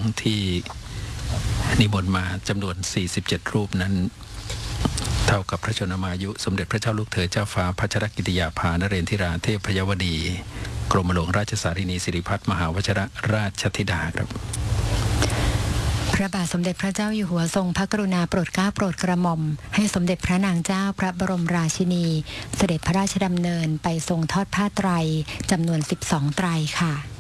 งฆ์ที่นิมนต์มาจำนวน47รูปนั้นเท่ากับพระชนมายุสมเด็จพระเจ้าลูกเธอเจ้าฟ้าพัชรกิติยาภานเรนทิราเทพยวดีกรมหลวงราชสารินีสิริพัฒน์มหาวชิรราชธิดาครับพระบาทสมเด็จพระเจ้าอยู่หัวทรงพระกรุณาโปรดเกล้าโปรดกระหม่อมให้สมเด็จพระนางเจ้าพระบรมราชินีเสด็จพระราชดำเนินไปทรงทอดผ้าไตรจำนวน12ไตรค่ะ